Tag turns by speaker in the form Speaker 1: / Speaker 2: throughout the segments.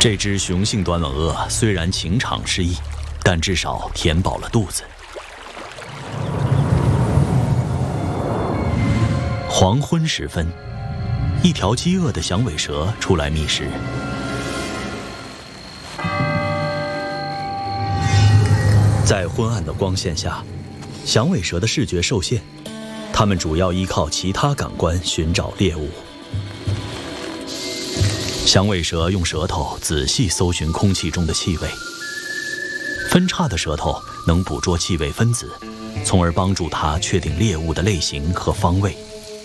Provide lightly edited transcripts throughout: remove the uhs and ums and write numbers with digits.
Speaker 1: 这只雄性短吻鳄虽然情场失意，但至少填饱了肚子。黄昏时分，一条饥饿的响尾蛇出来觅食。在昏暗的光线下，响尾蛇的视觉受限，它们主要依靠其他感官寻找猎物。响尾蛇用舌头仔细搜寻空气中的气味，分叉的舌头能捕捉气味分子，从而帮助它确定猎物的类型和方位。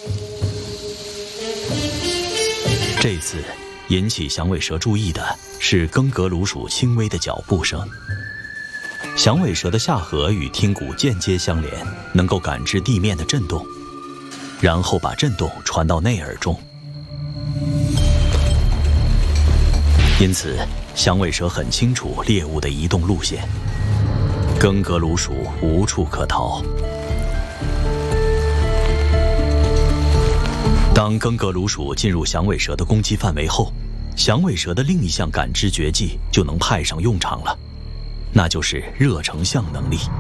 Speaker 1: 这次引起响尾蛇注意的是更革鲁鼠轻微的脚步声。响尾蛇的下颌与听骨间接相连，能够感知地面的震动，然后把震动传到内耳中。因此，响尾蛇很清楚猎物的移动路线，更革鲁鼠无处可逃。当更革鲁鼠进入响尾蛇的攻击范围后，响尾蛇的另一项感知绝技就能派上用场了，那就是热成像能力。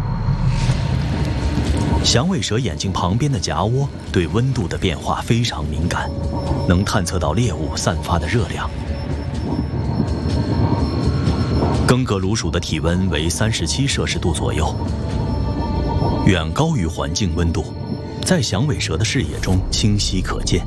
Speaker 1: 响尾蛇眼睛旁边的颊窝对温度的变化非常敏感，能探测到猎物散发的热量。更革鲁鼠的体温为37摄氏度左右，远高于环境温度，在响尾蛇的视野中清晰可见。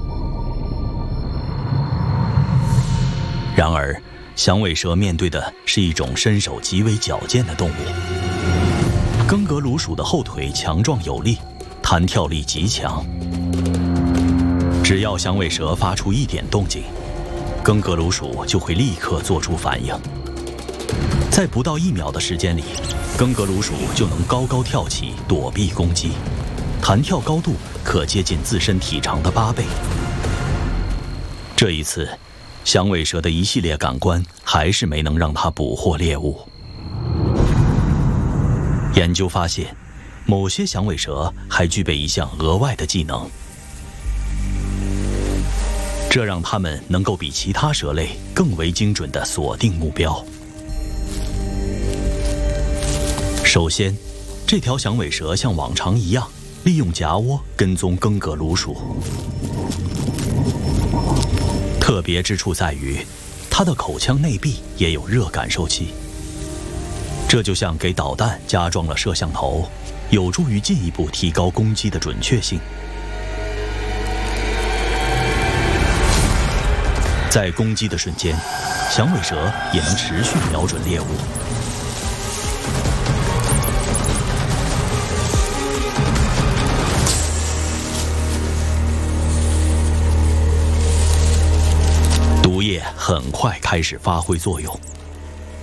Speaker 1: 然而，响尾蛇面对的是一种身手极为矫健的动物。更革鲁鼠的后腿强壮有力，弹跳力极强。只要响尾蛇发出一点动静，更革鲁鼠就会立刻做出反应。在不到1秒的时间里，更革鲁鼠就能高高跳起躲避攻击，弹跳高度可接近自身体长的8倍。这一次，响尾蛇的一系列感官还是没能让它捕获猎物。研究发现，某些响尾蛇还具备一项额外的技能，这让它们能够比其他蛇类更为精准地锁定目标。首先，这条响尾蛇像往常一样，利用颊窝跟踪更革鲁鼠。特别之处在于，它的口腔内壁也有热感受器，这就像给导弹加装了摄像头，有助于进一步提高攻击的准确性。在攻击的瞬间，响尾蛇也能持续瞄准猎物。毒液很快开始发挥作用，